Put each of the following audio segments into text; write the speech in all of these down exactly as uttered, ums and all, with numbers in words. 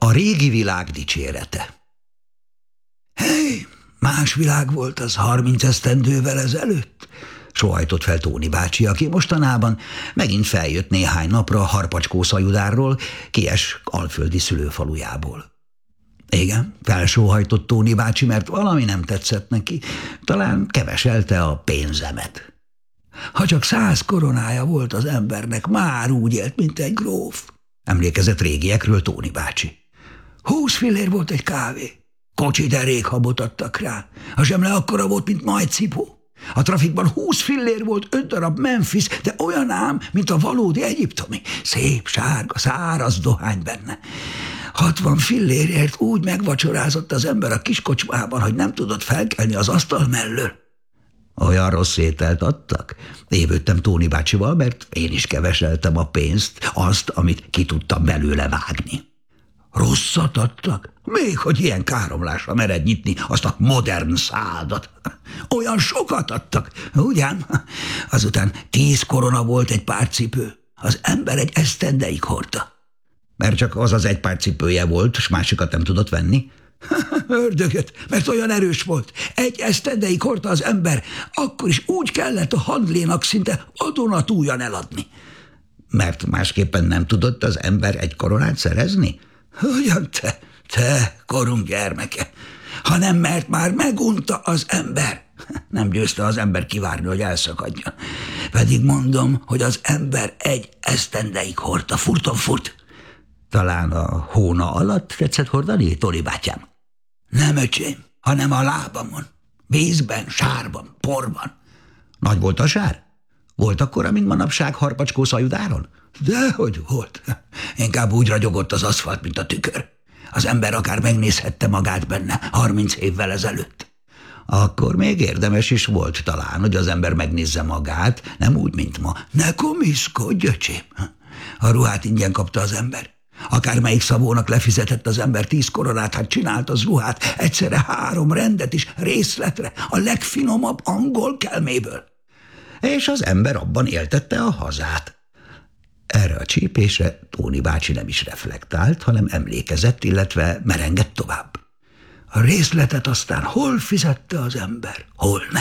A régi világ dicsérete. Hey, más világ volt az harminc esztendővel ezelőtt? Sohajtott fel Tóni bácsi, aki mostanában megint feljött néhány napra a Harpacskó szajudárról, Kies alföldi szülőfalujából. Igen, felsóhajtott Tóni bácsi, mert valami nem tetszett neki, talán keveselte a pénzemet. Ha csak száz koronája volt az embernek, már úgy élt, mint egy gróf. Emlékezett régiekről Tóni bácsi. Húsz fillér volt egy kávé. Kocsi derékhabot adtak rá. A zsemle akkora volt, mint majcipó. A trafikban húsz fillér volt, öt darab Memphis, de olyan ám, mint a valódi egyiptomi. Szép, sárga, száraz dohány benne. Hatvan fillérért úgy megvacsorázott az ember a kiskocsmában, hogy nem tudott felkelni az asztal mellől. Olyan rossz ételt adtak? Évődtem Tóni bácsival, mert én is keveseltem a pénzt, azt, amit ki tudtam belőle vágni. Rosszat adtak? Még hogy ilyen káromlásra mered nyitni azt a modern szádat. Olyan sokat adtak, ugyan? Azután tíz korona volt egy pár cipő. Az ember egy esztendeig hordta. Mert csak az az egy pár cipője volt, s másikat nem tudott venni. Ördögöt, mert olyan erős volt. Egy esztendeig hordta az ember, akkor is úgy kellett a handlénak szinte adonatújan eladni. Mert másképpen nem tudott az ember egy koronát szerezni? Ugyan te, te, korunk gyermeke, hanem mert már megunta az ember. Nem győzte az ember kivárni, hogy elszakadjon. Pedig mondom, hogy az ember egy esztendeig hordta, furton furt. Talán a hóna alatt tetszett hordani, Tóni bátyám? Nem, öcsém, hanem a lábamon. Vízben, sárban, porban. Nagy volt a sár? Volt akkora, mint manapság Harpacskó szajudáron? Dehogy volt. Inkább úgy ragyogott az aszfalt, mint a tükör. Az ember akár megnézhette magát benne harminc évvel ezelőtt. Akkor még érdemes is volt talán, hogy az ember megnézze magát, nem úgy, mint ma. Ne komiszkodj, öcsém. A ruhát ingyen kapta az ember. Akármelyik szabónak lefizetett az ember tíz koronát, hát csinált az ruhát, egyszerre három rendet is, részletre, a legfinomabb angol kelméből. És az ember abban éltette a hazát. Erre a csípésre Tóni bácsi nem is reflektált, hanem emlékezett, illetve merengett tovább. A részletet aztán hol fizette az ember, hol nem.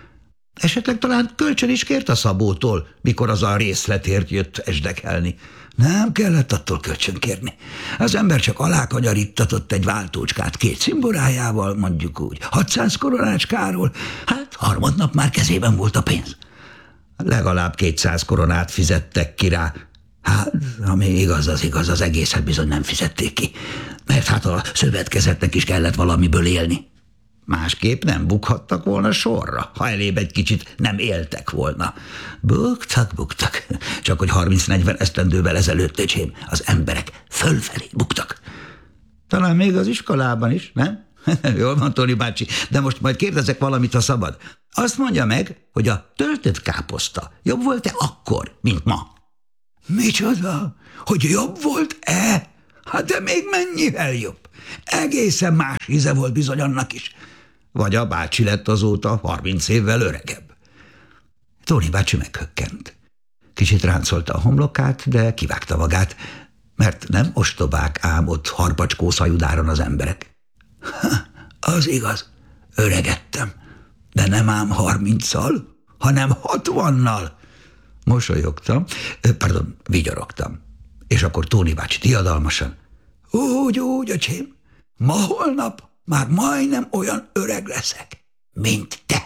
Esetleg talán kölcsön is kért a szabótól, mikor az a részletért jött esdekelni. Nem kellett attól kölcsön kérni. Az ember csak alákanyarítatott egy váltócskát két cimborájával, mondjuk úgy, hatszáz koronácskáról, hát harmadnap már kezében volt a pénz. Legalább kétszáz koronát fizettek ki rá. Hát, ami igaz, az igaz, az egészet bizony nem fizették ki, mert hát a szövetkezetnek is kellett valamiből élni. Másképp nem bukhattak volna sorra, ha elébb egy kicsit nem éltek volna. Buktak, buktak, csak hogy harminc-negyven esztendővel ezelőtt, öcsém, az emberek fölfelé buktak. Talán még az iskolában is, nem? Jól van, Tóni bácsi, de most majd kérdezek valamit, ha szabad. Azt mondja meg, hogy a töltött káposzta jobb volt-e akkor, mint ma? Micsoda? Hogy jobb volt-e? Hát de még mennyivel jobb? Egészen más íze volt bizony annak is. Vagy a bácsi lett azóta harminc évvel öregebb. Tóni bácsi meghökkent. Kicsit ráncolta a homlokát, de kivágta magát, mert nem ostobák ám ott Harpacskó szajudáron az emberek. Ha, az igaz, öregedtem, de nem ám harminccal, hanem hatvannal. Mosolyogtam, pardon, vigyorogtam. És akkor Tóni bácsi diadalmasan: Úgy, úgy, öcsém, ma holnap már majdnem olyan öreg leszek, mint te.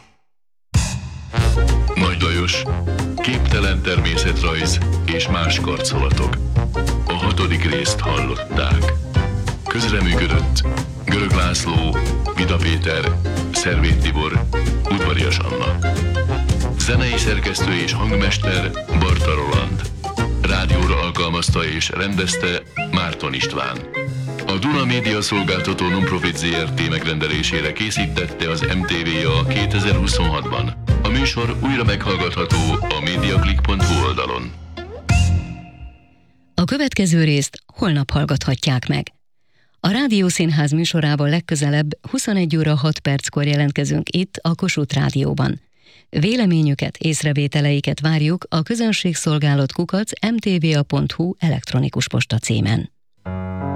Nagy Lajos, képtelen természetrajz és más karcolatok. A hatodik részt hallották. Közreműködött Görög László, Vida Péter, Szervét Tibor, Udvarias Anna. Zenei szerkesztő és hangmester Barta Roland. Rádióra alkalmazta és rendezte Márton István. A Duna Média Szolgáltató Nonprofit zé er té megrendelésére készítette az em té vé a kétezer-huszonhatban. A műsor újra meghallgatható a mediaclick pont hu oldalon. A következő részt holnap hallgathatják meg. A Rádiószínház műsorában legközelebb huszonegy óra hat perckor jelentkezünk itt a Kossuth Rádióban. Véleményüket, észrevételeiket várjuk a közönségszolgálat kukac em té vé á pont hu elektronikus posta címen.